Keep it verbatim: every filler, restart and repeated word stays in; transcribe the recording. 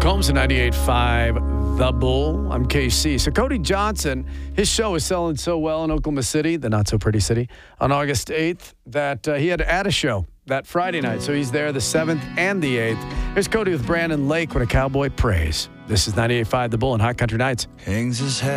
Combs in ninety-eight point five The Bull. I'm K C. So Cody Johnson, his show is selling so well in Oklahoma City, the not-so-pretty city, on August eighth, that uh, he had to add a show that Friday night. So he's there the seventh and the eighth. Here's Cody with Brandon Lake when a cowboy prays. This is ninety-eight point five The Bull and Hot Country Nights. Hangs his head.